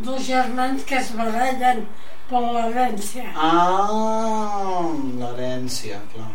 dos germans que es barallen per l'herència. Ah, l'herència, clar.